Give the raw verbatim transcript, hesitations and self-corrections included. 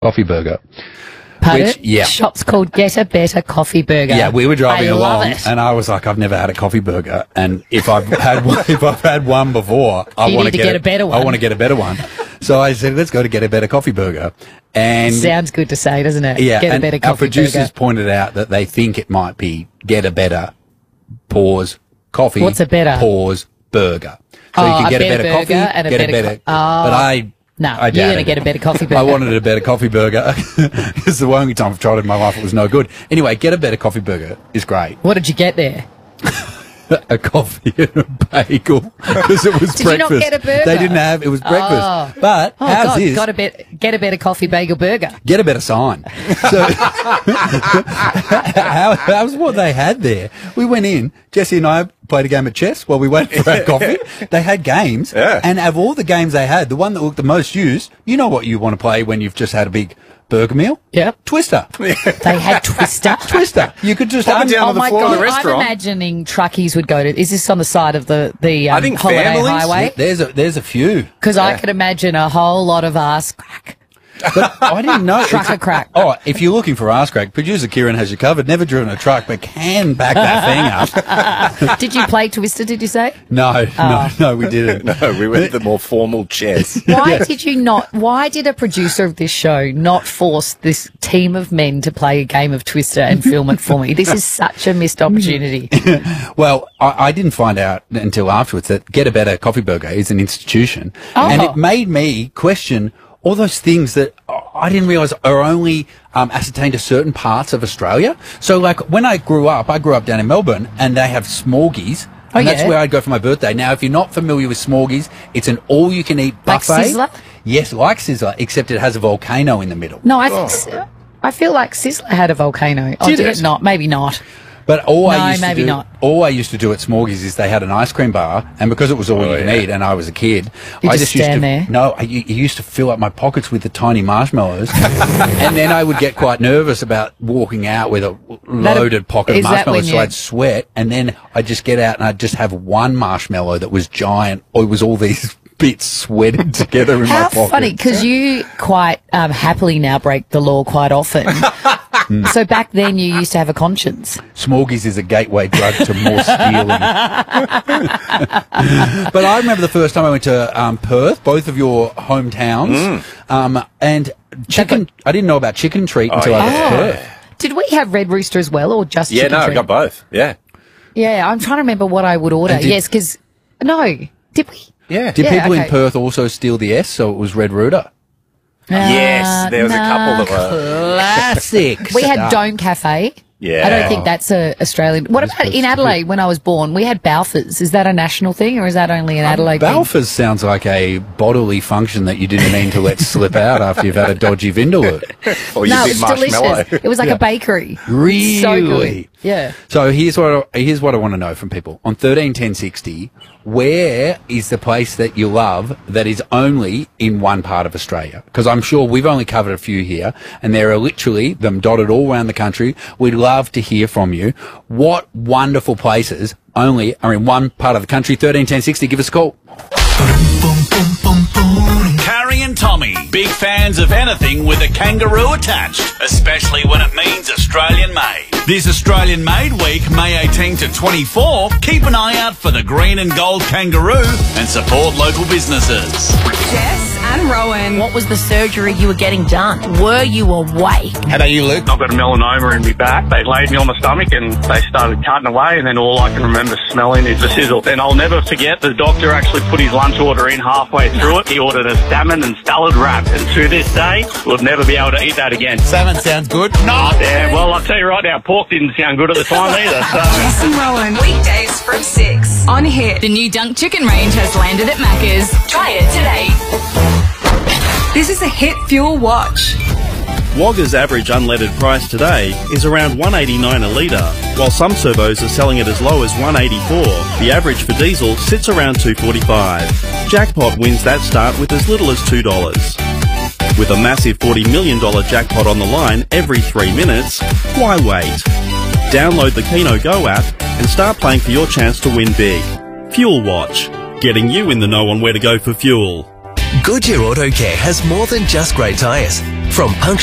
Coffee Burger. Pardon? Which, yeah. Shop's called Get a Better Coffee Burger. Yeah, we were driving I love along, it. and I was like, I've never had a coffee burger, and if I've had one, if I've had one before, I You want need to get a better one. I want to get a better one. So I said, let's go to Get a Better Coffee Burger. And Sounds good to say, doesn't it? yeah, Get a and Better our Coffee producers Burger. pointed out that they think it might be Get a Better pause coffee. What's a better? Pause burger? So Oh, you can a get a better better coffee, burger and a get better a better. co- oh. But I. No, I you're doubt going to it. get a better coffee burger. I wanted a better coffee burger because the only time I've tried it in my life it was no good. Anyway, Get a Better Coffee Burger is great. What did you get there? A coffee and a bagel because it was Did you not breakfast. get a burger? They didn't have it was breakfast. Oh. But Oh, ours God, is got a bet, get a better coffee bagel burger. get a better sign. So how, that was what they had there. We went in. Jesse and I played a game of chess while we waited for our coffee. They had games, Yeah. and of all the games they had, the one that looked the most used, you know what you want to play when you've just had a big burger meal? Yep. Twister. They had Twister. Twister. You could just Pop it down Oh to the my floor of God, the restaurant. I'm imagining truckies would go to. Is this on the side of the the um, I think holiday families- highway? There's a there's a few. Because I Yeah. could imagine a whole lot of ass crack. But I didn't know. Trucker crack. Oh, if you're looking for ass crack, producer Kieran has you covered. Never driven a truck, but can back that thing up. Did you play Twister? Did you say? No, no, no, we didn't. No, we went the more formal chess. Why did you not? Why did a producer of this show not force this team of men to play a game of Twister and film it for me? This is such a missed opportunity. Well, I, I didn't find out until afterwards that Get a Better Coffee Burger is an institution, Oh. and it made me question all those things that I didn't realise are only um, ascertained to certain parts of Australia. So, like when I grew up, I grew up down in Melbourne, and they have Smorgies. Oh, And that's yeah? where I'd go for my birthday. Now, if you're not familiar with Smorgies, it's an all-you-can-eat Like buffet. Sizzler? Yes, like Sizzler, except it has a volcano in the middle. No, I think S- I feel like Sizzler had a volcano. Oh, Did did it? it not? Maybe not. But all No, I used maybe to do, not. all I used to do at Smorgies is they had an ice cream bar, and because it was all Oh, you can yeah. eat, and I was a kid, You I just used stand to there? no, I u- used to fill up my pockets with the tiny marshmallows, and then I would get quite nervous about walking out with a That- loaded pocket of is that marshmallows, when so you- I'd sweat, and then I'd just get out and I'd just have one marshmallow that was giant, or it was all these bits sweated together in my How pocket. funny, because you quite um, happily now break the law quite often. So back then you used to have a conscience. Smorgies is a gateway drug to more stealing. But I remember the first time I went to um, Perth, both of your hometowns, um, and chicken. I didn't know about Chicken Treat until I got to Oh. Perth. Did we have Red Rooster as well, or just Yeah, chicken no, I treat? got both. Yeah. Yeah, I'm trying to remember what I would order. And did- Yes, because no, did we? Yeah. Did Yeah, people in okay. Perth also steal the S, so it was Red Rooter? Yes, there was a couple that were. Classic. We had stuff. Dome Cafe. Yeah. I don't think that's a Australian. What about in Adelaide? When I was born, we had Balfours. Is that a national thing, or is that only an Adelaide thing? Balfours sounds like a bodily function that you didn't mean to let slip out after you've had a dodgy Vindaloo. Or you No, did it's marshmallow. delicious. It was like a bakery. Really? So good. Yeah. So here's what I, here's what I want to know from people on thirteen ten sixty. Where is the place that you love that is only in one part of Australia? Because I'm sure we've only covered a few here, and there are literally them dotted all around the country. We'd love to hear from you. What wonderful places only are in one part of the country? thirteen ten sixty. Give us a call. Carrie and Tommy, big fans of anything with a kangaroo attached, especially when it means Australian made. This Australian Made Week, May eighteenth to twenty-fourth, keep an eye out for the green and gold kangaroo and support local businesses. Jess and Rowan. What was the surgery you were getting done? Were you awake? How about you, Luke? I've got a melanoma in my back. They laid me on my stomach and they started cutting away, and then all I can remember smelling is the sizzle. And I'll never forget, the doctor actually put his lunch order in halfway through it. He ordered a salmon and salad wrap, and to this day, we'll never be able to eat that again. Salmon sounds good. No. Yeah, well, I'll tell you right now, pork didn't sound good at the time either, so... Jess and Rowan. Weekdays from six on Hit. The new Dunk Chicken range has landed at Macca's. Try it today. This is a Hit Fuel Watch. Wagga's average unleaded price today is around one eighty-nine a litre, while some servos are selling it as low as one eighty-four. The average for diesel sits around two forty-five. Jackpot wins that start with as little as two dollars. With a massive forty million dollars jackpot on the line every three minutes, why wait? Download the Keno Go app and start playing for your chance to win big. Fuel Watch, getting you in the know on where to go for fuel. Goodyear Auto Care has more than just great tyres. From punctual